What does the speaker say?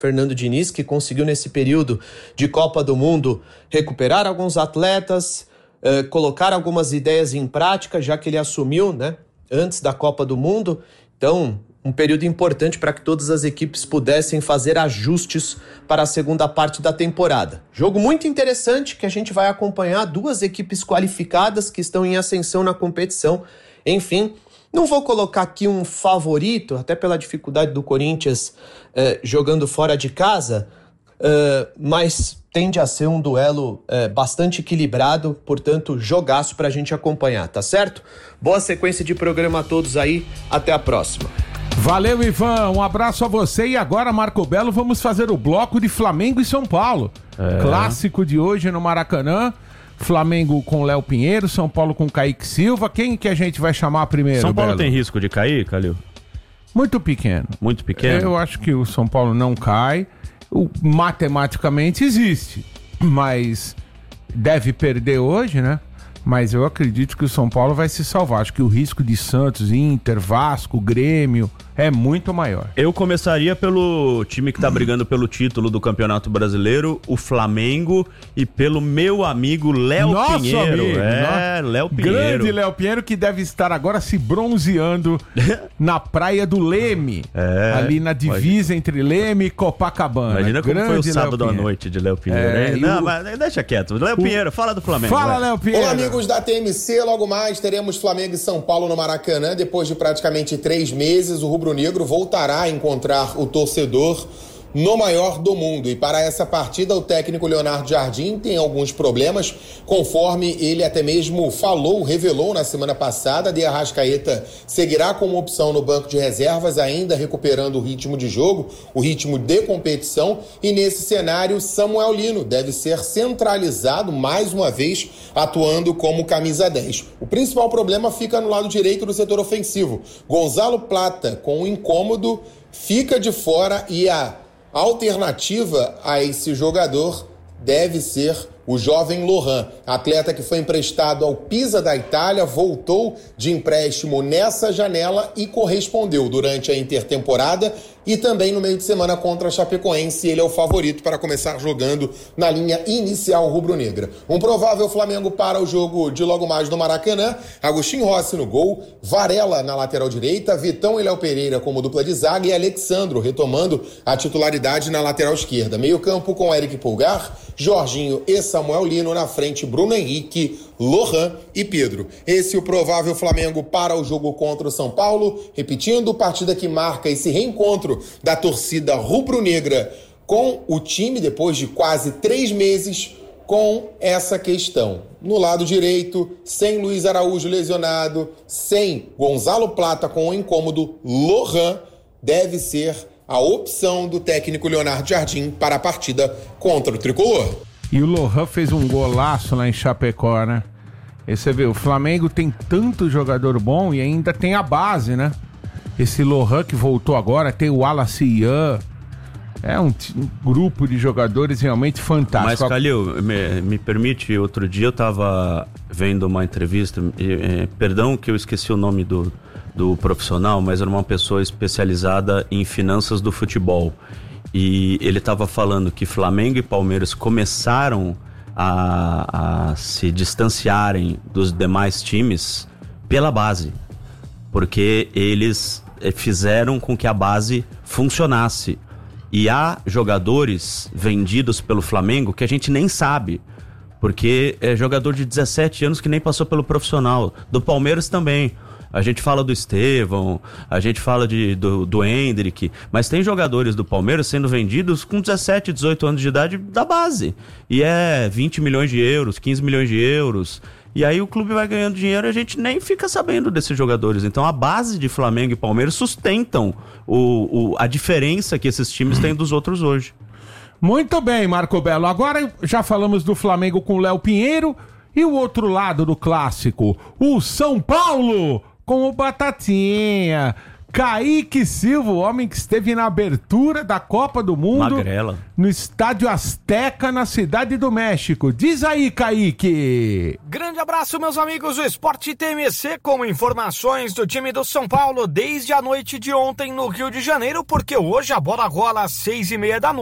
Fernando Diniz, que conseguiu nesse período de Copa do Mundo recuperar alguns atletas, colocar algumas ideias em prática, já que ele assumiu, né, antes da Copa do Mundo. Então, um período importante para que todas as equipes pudessem fazer ajustes para a segunda parte da temporada. Jogo muito interessante que a gente vai acompanhar, 2 equipes qualificadas que estão em ascensão na competição. Enfim, não vou colocar aqui um favorito, até pela dificuldade do Corinthians jogando fora de casa, mas tende a ser um duelo bastante equilibrado, portanto, jogaço para a gente acompanhar, tá certo? Boa sequência de programa a todos aí, até a próxima. Valeu, Ivan, um abraço a você. E agora, Marco Belo, vamos fazer o bloco de Flamengo e São Paulo. Clássico de hoje no Maracanã. Flamengo com Léo Pinheiro, São Paulo com Kaique Silva. Quem que a gente vai chamar primeiro, São Paulo Belo? tem risco de cair, Calil? Muito pequeno. Muito pequeno? Eu acho que o São Paulo não cai. Matematicamente existe, mas deve perder hoje, né? Mas eu acredito que o São Paulo vai se salvar. Acho que o risco de Santos, Inter, Vasco, Grêmio é muito maior. Eu começaria pelo time que tá brigando pelo título do Campeonato Brasileiro, o Flamengo, e pelo meu amigo Léo Pinheiro. Léo Pinheiro. Grande Léo Pinheiro, que deve estar agora se bronzeando na praia do Leme. Ali na divisa entre Leme e Copacabana. Imagina como foi o Grande sábado à noite de Léo Pinheiro. Não, mas deixa quieto. Léo Pinheiro, fala do Flamengo. Fala, Léo Pinheiro. Olá, amigos da TMC. Logo mais teremos Flamengo e São Paulo no Maracanã. Depois de praticamente 3 meses, o rubro-negro voltará a encontrar o torcedor no maior do mundo. E para essa partida, o técnico Leonardo Jardim tem alguns problemas, conforme ele até mesmo revelou na semana passada. De Arrascaeta seguirá como opção no banco de reservas, ainda recuperando o ritmo de jogo, o ritmo de competição. E nesse cenário, Samuel Lino deve ser centralizado mais uma vez, atuando como camisa 10. O principal problema fica no lado direito do setor ofensivo. Gonzalo Plata, com o incômodo, fica de fora, e a alternativa a esse jogador deve ser o jovem Lohan, atleta que foi emprestado ao Pisa da Itália, voltou de empréstimo nessa janela e correspondeu durante a intertemporada e também no meio de semana contra a Chapecoense. Ele é o favorito para começar jogando na linha inicial rubro-negra. Um provável Flamengo para o jogo de logo mais no Maracanã: Agostinho Rossi no gol, Varela na lateral direita, Vitão e Léo Pereira como dupla de zaga e Alexandro retomando a titularidade na lateral esquerda. Meio campo com Eric Pulgar, Jorginho e Samuel Lino, na frente Bruno Henrique, Lohan e Pedro. Esse é o provável Flamengo para o jogo contra o São Paulo. Repetindo, partida que marca esse reencontro da torcida rubro-negra com o time depois de quase 3 meses com essa questão. No lado direito, sem Luiz Araújo lesionado, sem Gonzalo Plata com o incômodo, Lohan deve ser a opção do técnico Leonardo Jardim para a partida contra o Tricolor. E o Lohan fez um golaço lá em Chapecó, né? E você vê, o Flamengo tem tanto jogador bom e ainda tem a base, né? Esse Lohan que voltou agora, tem o Wallace Ian. É um grupo de jogadores realmente fantástico. Mas, Calil, me permite, outro dia eu tava vendo uma entrevista, perdão que eu esqueci o nome do profissional, mas era uma pessoa especializada em finanças do futebol. E ele estava falando que Flamengo e Palmeiras começaram a se distanciarem dos demais times pela base, porque eles fizeram com que a base funcionasse. E há jogadores vendidos pelo Flamengo que a gente nem sabe, porque é jogador de 17 anos que nem passou pelo profissional. Do Palmeiras também. A gente fala do Estevão, a gente fala do Hendrick, mas tem jogadores do Palmeiras sendo vendidos com 17, 18 anos de idade da base. E é 20 milhões de euros, 15 milhões de euros. E aí o clube vai ganhando dinheiro e a gente nem fica sabendo desses jogadores. Então a base de Flamengo e Palmeiras sustentam a diferença que esses times têm dos outros hoje. Muito bem, Marco Belo. Agora já falamos do Flamengo com o Léo Pinheiro e o outro lado do clássico, o São Paulo com o Batatinha. Kaique Silva, o homem que esteve na abertura da Copa do Mundo. Magrela. No Estádio Azteca, na Cidade do México. Diz aí, Kaique. Grande abraço, meus amigos do Esporte TMC, com informações do time do São Paulo desde a noite de ontem no Rio de Janeiro, porque hoje a bola rola às 6:30 da noite.